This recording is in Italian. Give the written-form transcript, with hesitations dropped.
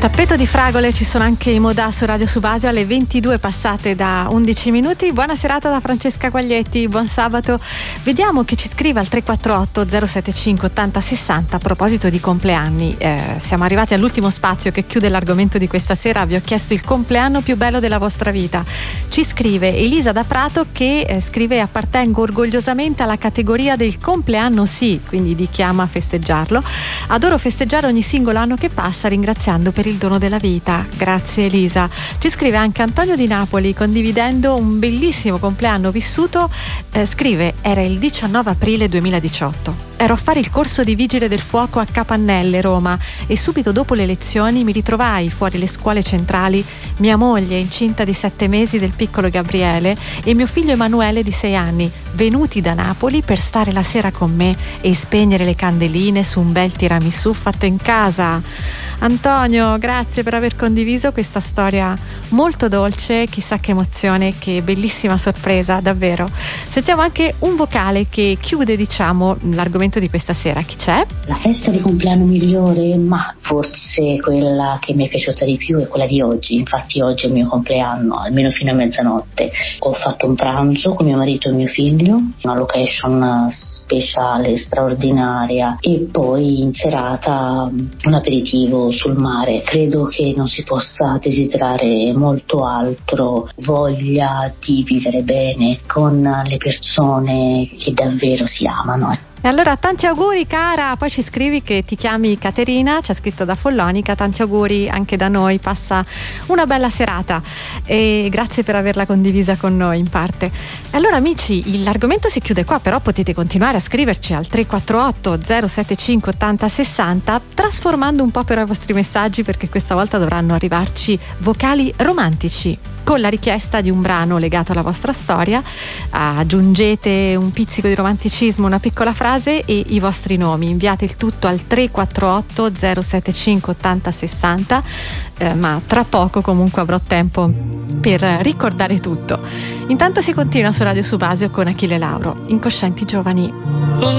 Tappeto di fragole, ci sono anche i Modà su Radio Subasio alle 22 passate da 11 minuti. Buona serata da Francesca Quaglietti, buon sabato. Vediamo che ci scrive al 348 075 80 60 a proposito di compleanni. Siamo arrivati all'ultimo spazio che chiude l'argomento di questa sera. Vi ho chiesto il compleanno più bello della vostra vita. Ci scrive Elisa da Prato che scrive: appartengo orgogliosamente alla categoria del compleanno sì, quindi di chi ama festeggiarlo. Adoro festeggiare ogni singolo anno che passa, ringraziando per il dono della vita. Grazie Elisa. Ci scrive anche Antonio di Napoli, condividendo un bellissimo compleanno vissuto. Scrive: era il 19 aprile 2018. Ero a fare il corso di vigile del fuoco a Capannelle, Roma, e subito dopo le lezioni mi ritrovai fuori le scuole centrali, mia moglie incinta di 7 mesi del piccolo Gabriele e mio figlio Emanuele di 6 anni, venuti da Napoli per stare la sera con me e spegnere le candeline su un bel tiramisù fatto in casa. Antonio, grazie per aver condiviso questa storia molto dolce, chissà che emozione, che bellissima sorpresa, davvero. Sentiamo anche un vocale che chiude, diciamo, l'argomento di questa sera. Chi c'è? La festa di compleanno migliore, ma forse quella che mi è piaciuta di più è quella di oggi. Infatti oggi è il mio compleanno, almeno fino a mezzanotte. Ho fatto un pranzo con mio marito e mio figlio, una location speciale, straordinaria, e poi in serata un aperitivo sul mare. Credo che non si possa desiderare molto altro, voglia di vivere bene con le persone che davvero si amano. E allora tanti auguri cara, poi ci scrivi che ti chiami Caterina, ci ha scritto da Follonica, tanti auguri anche da noi, passa una bella serata e grazie per averla condivisa con noi in parte. E allora amici, l'argomento si chiude qua, però potete continuare a scriverci al 348 075 80 60 trasformando un po' però i vostri messaggi, perché questa volta dovranno arrivarci vocali romantici con la richiesta di un brano legato alla vostra storia. Aggiungete un pizzico di romanticismo, una piccola frase e i vostri nomi. Inviate il tutto al 348 075 80 60, ma tra poco comunque avrò tempo per ricordare tutto. Intanto si continua su Radio Subasio con Achille Lauro, Incoscienti Giovani.